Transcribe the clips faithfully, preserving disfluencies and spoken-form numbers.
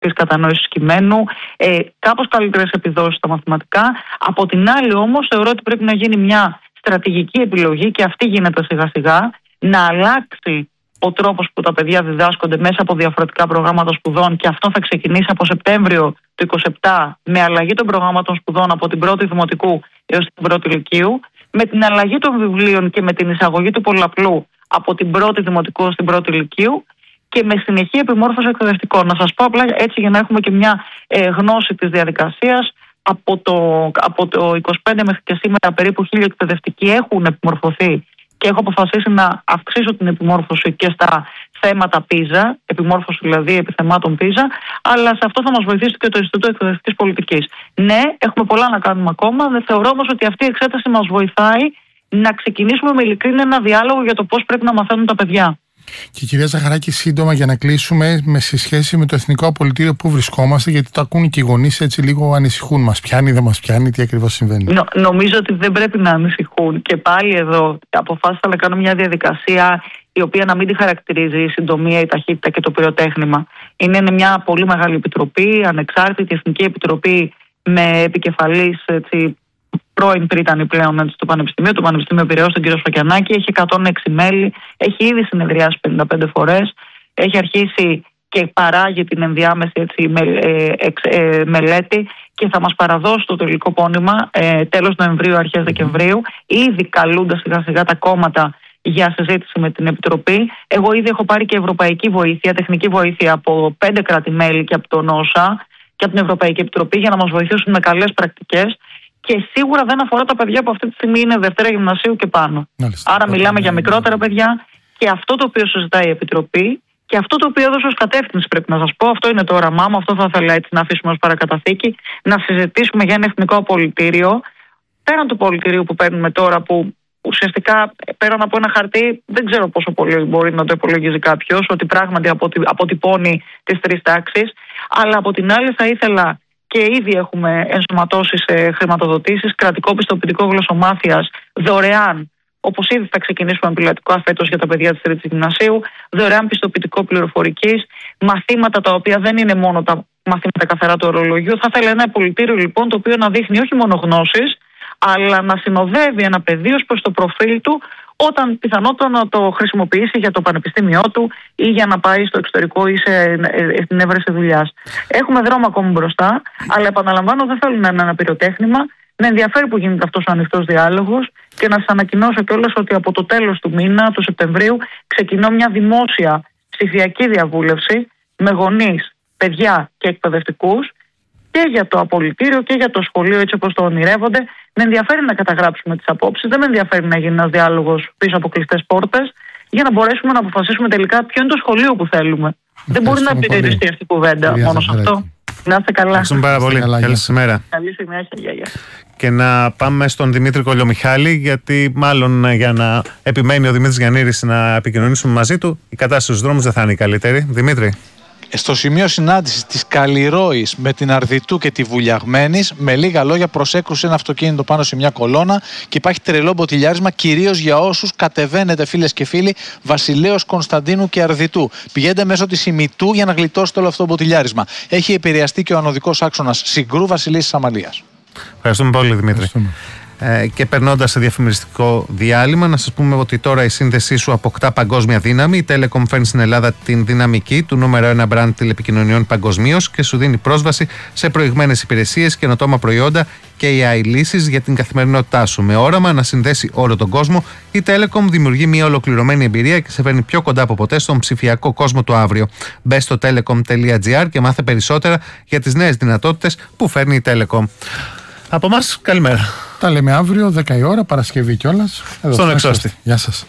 της κατανόησης κειμένου, ε, κάπως καλύτερες επιδόσεις στα μαθηματικά. Από την άλλη όμως θεωρώ ότι πρέπει να γίνει μια στρατηγική επιλογή, και αυτή γίνεται σιγά σιγά, να αλλάξει ο τρόπος που τα παιδιά διδάσκονται μέσα από διαφορετικά προγράμματα σπουδών, και αυτό θα ξεκινήσει από Σεπτέμβριο του είκοσι επτά με αλλαγή των προγράμματων σπουδών από την πρώτη δημοτικού έως την πρώτη λυκείου, με την αλλαγή των βιβλίων και με την εισαγωγή του πολλαπλού από την πρώτη δημοτικού έως την πρώτη λυκείου, και με συνεχή επιμόρφωση εκπαιδευτικών. Να σας πω απλά έτσι για να έχουμε και μια ε, γνώση της διαδικασίας. Από το, από το είκοσι πέντε μέχρι και σήμερα περίπου χίλια εκπαιδευτικοί έχουν επιμορφωθεί, και έχω αποφασίσει να αυξήσω την επιμόρφωση και στα θέματα πίζα, επιμόρφωση δηλαδή επιθεμάτων πίζα, αλλά σε αυτό θα μας βοηθήσει και το Ινστιτούτο Εκπαιδευτικής Πολιτικής. Ναι, έχουμε πολλά να κάνουμε ακόμα. Δεν θεωρώ όμως ότι αυτή η εξέταση μας βοηθάει να ξεκινήσουμε με ειλικρίνεια ένα διάλογο για το πώς πρέπει να μαθαίνουν τα παιδιά. Και κυρία Ζαχαράκη, σύντομα για να κλείσουμε, με σε σχέση με το Εθνικό Απολυτήριο, που βρισκόμαστε, γιατί το ακούν και οι γονείς, έτσι λίγο ανησυχούν. Μας πιάνει, δεν μας πιάνει, τι ακριβώς συμβαίνει? Νο, νομίζω ότι δεν πρέπει να ανησυχούν. Και πάλι εδώ αποφάσισα να κάνω μια διαδικασία η οποία να μην τη χαρακτηρίζει η συντομία, η ταχύτητα και το πυροτέχνημα. Είναι μια πολύ μεγάλη επιτροπή, ανεξάρτητη Εθνική Επιτροπή με επικεφαλής, έτσι, πρώην πρίτανη πλέον έτσι, του Πανεπιστημίου, του Πανεπιστημίου Πειραιώς, τον κύριο Σφακιανάκη. Έχει εκατόν έξι μέλη, έχει ήδη συνεδριάσει πενήντα πέντε φορές, έχει αρχίσει και παράγει την ενδιάμεση έτσι, με, ε, εξ, ε, μελέτη, και θα μας παραδώσει το τελικό πόνημα ε, τέλος Νοεμβρίου, αρχές Δεκεμβρίου. Ήδη καλούνται σιγά σιγά τα κόμματα για συζήτηση με την Επιτροπή. Εγώ ήδη έχω πάρει και ευρωπαϊκή βοήθεια, τεχνική βοήθεια από πέντε κράτη-μέλη και από τον ΩΣΑ και από την Ευρωπαϊκή Επιτροπή για να μας βοηθήσουν με καλές πρακτικές. Και σίγουρα δεν αφορά τα παιδιά που αυτή τη στιγμή είναι Δευτέρα Γυμνασίου και πάνω. Μάλιστα. Άρα μιλάμε για μικρότερα παιδιά, και αυτό το οποίο συζητάει η Επιτροπή και αυτό το οποίο έδωσε ως κατεύθυνση, πρέπει να σας πω, αυτό είναι το όραμά μου, αυτό θα ήθελα έτσι να αφήσουμε ως παρακαταθήκη, να συζητήσουμε για ένα εθνικό απολυτήριο, πέραν του πολιτηρίου που παίρνουμε τώρα, που ουσιαστικά πέραν από ένα χαρτί δεν ξέρω πόσο πολύ μπορεί να το υπολογίζει κάποιος, ότι πράγματι αποτυπώνει τις τρεις τάξεις, αλλά από την άλλη θα ήθελα, και ήδη έχουμε ενσωματώσει σε χρηματοδοτήσεις, κρατικό πιστοποιητικό γλωσσομάθειας δωρεάν, όπως ήδη θα ξεκινήσουμε πιλωτικό φέτος για τα παιδιά της τρίτης γυμνασίου, δωρεάν πιστοποιητικό πληροφορικής, μαθήματα τα οποία δεν είναι μόνο τα μαθήματα καθαρά του ορολογίου. Θα ήθελα ένα πολιτήριο λοιπόν το οποίο να δείχνει όχι μόνο γνώσεις, αλλά να συνοδεύει ένα παιδί ως προς το προφίλ του, όταν πιθανότατα να το χρησιμοποιήσει για το πανεπιστήμιό του ή για να πάει στο εξωτερικό ή σε, στην έβρεση δουλειάς. Έχουμε δρόμο ακόμη μπροστά, αλλά επαναλαμβάνω, δεν θέλω να είναι ένα πυροτέχνημα. Με ενδιαφέρει που γίνεται αυτός ο ανοιχτός διάλογος, και να σας ανακοινώσω κιόλας ότι από το τέλος του μήνα, του Σεπτεμβρίου, ξεκινώ μια δημόσια ψηφιακή διαβούλευση με γονείς, παιδιά και εκπαιδευτικούς, και για το απολυτήριο και για το σχολείο, έτσι όπως το ονειρεύονται. Με ενδιαφέρει να καταγράψουμε τις απόψεις, δεν με ενδιαφέρει να γίνει ένας διάλογος πίσω από κλειστές πόρτες, για να μπορέσουμε να αποφασίσουμε τελικά ποιο είναι το σχολείο που θέλουμε. Δεν μπορεί να περιοριστεί αυτή η κουβέντα μόνο σε αυτό. Να είστε καλά. Ευχαριστούμε πάρα πολύ. Καλή σήμερα. Καλή συνέχεια. Γεια, γεια. Και να πάμε στον Δημήτρη Κολιομιχάλη, γιατί μάλλον για να επιμένει ο Δημήτρης Γιαννήρης να επικοινωνήσουμε μαζί του, η κατάσταση στους δρόμους δεν θα είναι η καλύτερη. Δημήτρη. Στο σημείο συνάντησης της Καλλιρόης με την Αρδιτού και τη Βουλιαγμένης, με λίγα λόγια, προσέκρουσε ένα αυτοκίνητο πάνω σε μια κολόνα και υπάρχει τρελό μποτιλιάρισμα, κυρίως για όσους κατεβαίνετε, φίλες και φίλοι, Βασιλέως, Κωνσταντίνου και Αρδιτού. Πηγαίνετε μέσω της Ημιτού για να γλιτώσετε όλο αυτό το μποτιλιάρισμα. Έχει επηρεαστεί και ο ανωδικός άξονας Συγκρού Βασιλής της Αμαλίας. Ευχαριστούμε πολύ, Δημήτρη. Ευχαριστούμε. Ε, και περνώντας σε διαφημιστικό διάλειμμα, να σας πούμε ότι τώρα η σύνδεσή σου αποκτά παγκόσμια δύναμη. Η Telecom φέρνει στην Ελλάδα την δυναμική του νούμερο ένα brand τηλεπικοινωνιών παγκοσμίως και σου δίνει πρόσβαση σε προηγμένες υπηρεσίες, καινοτόμα προϊόντα και έι άι λύσεις για την καθημερινότητά σου. Με όραμα να συνδέσει όλο τον κόσμο, η Telecom δημιουργεί μια ολοκληρωμένη εμπειρία και σε φέρνει πιο κοντά από ποτέ στον ψηφιακό κόσμο του αύριο. Μπες στο telecom τελεία gr και μάθε περισσότερα για τις νέες δυνατότητες που φέρνει η Telecom. Από εμάς, καλημέρα. Τα λέμε αύριο, δέκα η ώρα, Παρασκευή κιόλας. Στον Εξώστη. Γεια σας.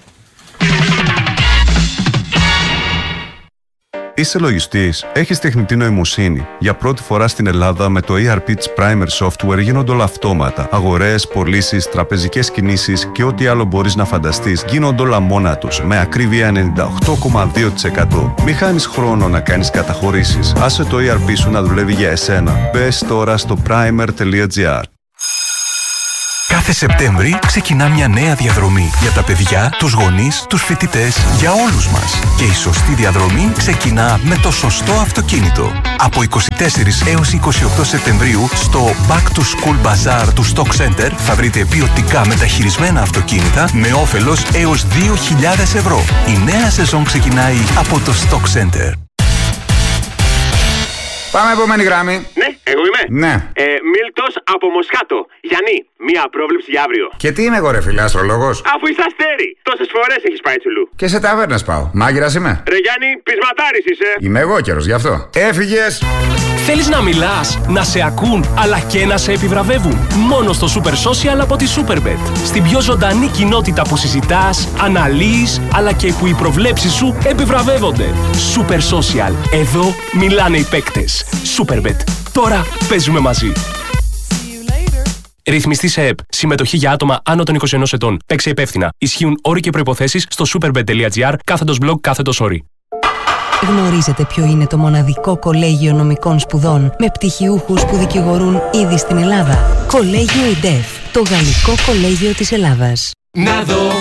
Είσαι λογιστής, έχεις τεχνητή νοημοσύνη. Για πρώτη φορά στην Ελλάδα με το ι αρ πι της Primer Software γίνονται όλα αυτόματα. Αγορές, πωλήσεις, τραπεζικές κινήσεις και ό,τι άλλο μπορείς να φανταστείς γίνονται όλα μόνα τους, με ακρίβεια ενενήντα οκτώ κόμμα δύο τοις εκατό. Μη χάνεις χρόνο να κάνεις καταχωρήσεις. Άσε το ι αρ πι σου να δουλεύει για εσένα. Μπες τώρα στο primer τελεία gr. Κάθε Σεπτέμβρη ξεκινά μια νέα διαδρομή για τα παιδιά, τους γονείς, τους φοιτητές, για όλους μας. Και η σωστή διαδρομή ξεκινά με το σωστό αυτοκίνητο. Από είκοσι τέσσερις έως είκοσι οκτώ Σεπτεμβρίου στο Back to School Bazaar του Stock Center θα βρείτε ποιοτικά μεταχειρισμένα αυτοκίνητα με όφελος έως δύο χιλιάδες ευρώ. Η νέα σεζόν ξεκινάει από το Stock Center. Πάμε επόμενη γράμμη. Ναι, εγώ είμαι. Ναι. Ε, Μίλτος από Μοσχάτο. Γιάννη, μία πρόβλεψη για αύριο. Και τι είμαι εγώ, ρε φίλε, αστρολόγος? Αφού είσαι αστέρι. Τόσες φορές έχεις πάει τσουλού. Και σε ταβέρνες πάω. Μάγειρας είμαι. Ρε Γιάννη, πεισματάρης είσαι. Είμαι εγώ καιρος, γι' αυτό. Έφυγες. Θέλεις να μιλάς, να σε ακούν, αλλά και να σε επιβραβεύουν. Μόνο στο Super Social από τη Superbet. Στην πιο ζωντανή κοινότητα που συζητάς, αναλύεις, αλλά και που οι προβλέψεις σου επιβραβεύονται. Super Social. Εδώ μιλάνε οι παίκτες. Superbet. Τώρα παίζουμε μαζί. Ρυθμιστή σε ΕΠ. Συμμετοχή για άτομα άνω των είκοσι ενός ετών. Παίξε υπεύθυνα. Ισχύουν όροι και προϋποθέσεις στο superbet.gr κάθετος blog κάθετος όροι. Γνωρίζετε ποιο είναι το μοναδικό κολέγιο νομικών σπουδών με πτυχιούχους που δικηγορούν ήδη στην Ελλάδα? Κολέγιο ΙΝΤΕΦ, το γαλλικό κολέγιο της Ελλάδας. Να δω